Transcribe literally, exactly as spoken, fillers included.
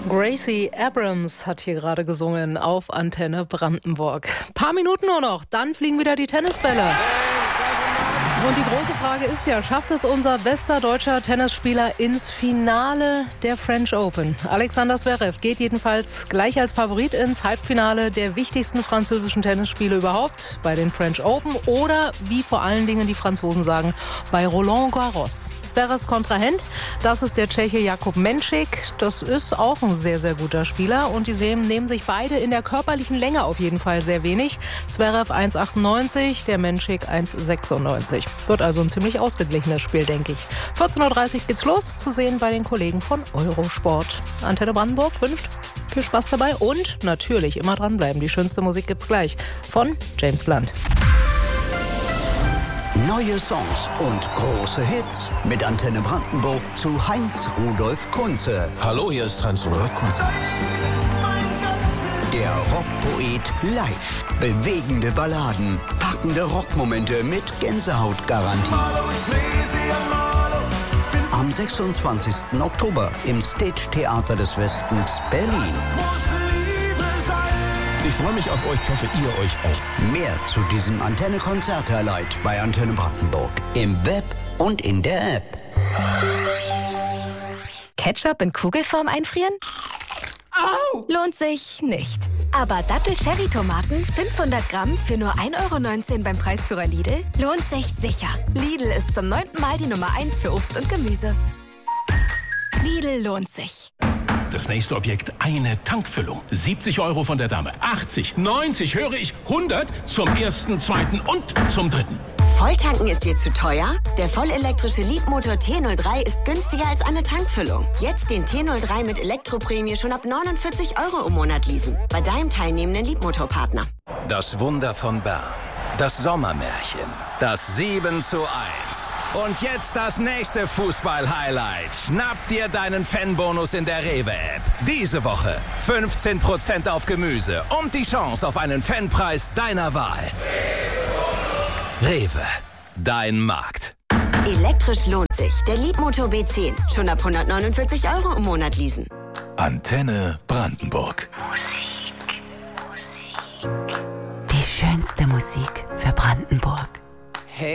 Gracie Abrams hat hier gerade gesungen auf Antenne Brandenburg. Paar Minuten nur noch, dann fliegen wieder die Tennisbälle. Und die große Frage ist ja, schafft es unser bester deutscher Tennisspieler ins Finale der French Open? Alexander Zverev geht jedenfalls gleich als Favorit ins Halbfinale der wichtigsten französischen Tennisspiele überhaupt, bei den French Open oder, wie vor allen Dingen die Franzosen sagen, bei Roland Garros. Zverevs Kontrahent, das ist der Tscheche Jakub Menšík. Das ist auch ein sehr, sehr guter Spieler und die nehmen sich beide in der körperlichen Länge auf jeden Fall sehr wenig. Zverev eins Komma achtundneunzig, der Menšík eins Komma sechsundneunzig. Wird also ein ziemlich ausgeglichenes Spiel, denke ich. vierzehn Uhr dreißig geht's los, zu sehen bei den Kollegen von Eurosport. Antenne Brandenburg wünscht viel Spaß dabei und natürlich immer dranbleiben. Die schönste Musik gibt's gleich von James Blunt. Neue Songs und große Hits mit Antenne Brandenburg zu Heinz Rudolf Kunze. Hallo, hier ist Heinz Rudolf Kunze. Der Rockpoet live. Bewegende Balladen, packende Rockmomente mit Gänsehautgarantie. Am sechsundzwanzigsten Oktober im Stage Theater des Westens Berlin. Ich freue mich auf euch, ich hoffe, ihr euch auch. Mehr zu diesem Antenne-Konzert-Highlight bei Antenne Brandenburg im Web und in der App. Ketchup in Kugelform einfrieren? Au! Lohnt sich nicht. Aber Dattel-Cherry-Tomaten, fünfhundert Gramm für nur ein Euro neunzehn beim Preisführer Lidl, lohnt sich sicher. Lidl ist zum neunten Mal die Nummer eins für Obst und Gemüse. Lidl lohnt sich. Das nächste Objekt, eine Tankfüllung. siebzig Euro von der Dame. achtzig, neunzig, höre ich, hundert zum ersten, zweiten und zum dritten. Volltanken ist dir zu teuer? Der vollelektrische Leapmotor T null drei ist günstiger als eine Tankfüllung. Jetzt den T null drei mit Elektroprämie schon ab neunundvierzig Euro im Monat leasen. Bei deinem teilnehmenden Leapmotor-Partner. Das Wunder von Bern. Das Sommermärchen. Das sieben zu eins. Und jetzt das nächste Fußball-Highlight. Schnapp dir deinen Fanbonus in der Rewe-App. Diese Woche fünfzehn Prozent auf Gemüse und die Chance auf einen Fanpreis deiner Wahl. Rewe, dein Markt. Elektrisch lohnt sich. Der Leapmotor B zehn. Schon ab hundertneunundvierzig Euro im Monat leasen. Antenne Brandenburg. Musik, Musik. Die schönste Musik für Brandenburg.